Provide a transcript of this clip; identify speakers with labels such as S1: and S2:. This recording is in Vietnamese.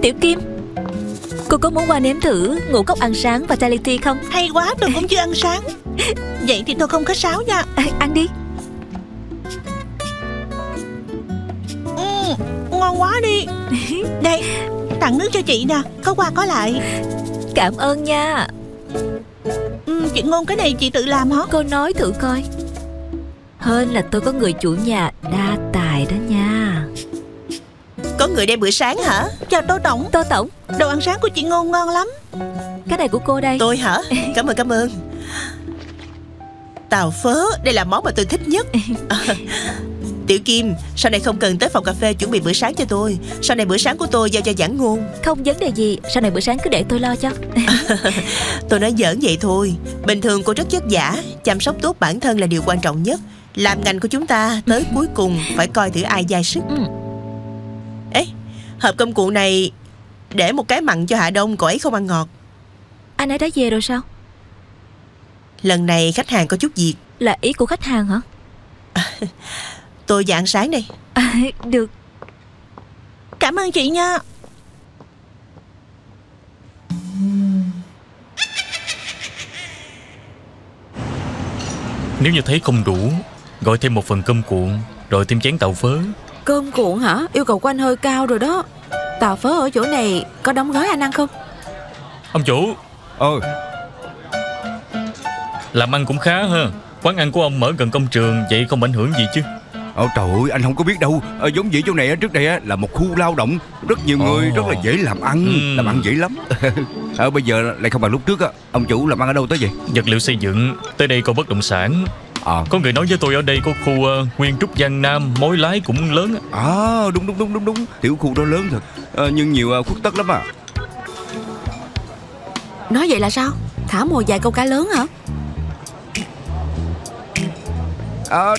S1: Tiểu Kim, cô có muốn qua nếm thử ngũ cốc ăn sáng và chai tea không?
S2: Hay quá, tôi cũng chưa ăn sáng. Vậy thì tôi không khách sáo nha.
S1: Ăn đi.
S2: Ngon quá đi. Đây, tặng nước cho chị nè, có qua có lại.
S1: Cảm ơn nha.
S2: Chị Ngôn, cái này chị tự làm hả?
S1: Cô nói thử coi. Hên là tôi có người chủ nhà đa tài đó nha.
S2: Có người đem bữa sáng hả? Chào Tô Tổng.
S1: Tô Tổng,
S2: Đồ ăn sáng của chị Ngôn ngon lắm.
S1: cái này của cô đây.
S2: Tôi hả? Cảm ơn. Tàu phớ, đây là món mà tôi thích nhất. Tiểu Kim, sau này không cần tới phòng cà phê chuẩn bị bữa sáng cho tôi. Sau này bữa sáng của tôi giao cho Giảng Ngôn.
S1: Không vấn đề gì, sau này bữa sáng cứ để tôi lo cho.
S2: Tôi nói giỡn vậy thôi. Bình thường cô rất vất vả. Chăm sóc tốt bản thân là điều quan trọng nhất. Làm ngành của chúng ta tới cuối cùng phải coi thử ai dai sức. Ê, hộp cơm cuộn này để một cái mặn cho Hạ Đông, cậu ấy không ăn ngọt.
S1: Anh ấy đã về rồi sao?
S2: Lần này khách hàng có chút việc.
S1: Là ý của khách hàng hả?
S2: Tôi và ăn sáng đây.
S1: Được.
S2: Cảm ơn chị nha.
S3: Nếu như thấy không đủ, gọi thêm một phần cơm cuộn, rồi thêm chén tàu phớ.
S4: Cơm cuộn hả? Yêu cầu của anh hơi cao rồi đó. Tàu phớ ở chỗ này có đóng gói anh ăn không?
S3: Ông chủ, làm ăn cũng khá ha. Quán ăn của ông mở gần công trường, vậy không ảnh hưởng gì chứ?
S5: Trời ơi, anh không có biết đâu. Giống vậy chỗ này trước đây là một khu lao động, rất nhiều người, rất là dễ làm ăn. Làm ăn dễ lắm. Bây giờ lại không bằng lúc trước. Ông chủ làm ăn ở đâu tới vậy?
S3: Vật liệu xây dựng, tới đây có bất động sản. Có người nói với tôi ở đây có khu Nguyên Trúc Giang Nam, mối lái cũng lớn.
S5: Đúng. Tiểu khu đó lớn thật, nhưng nhiều khuất tất lắm à.
S4: Nói vậy là sao? Thả mồi dài câu cá lớn hả?